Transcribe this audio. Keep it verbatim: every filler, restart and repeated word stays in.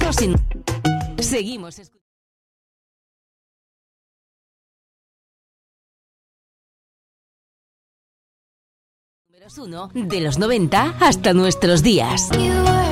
clásicos sin... Seguimos escuchando. Números uno de los noventa hasta nuestros días.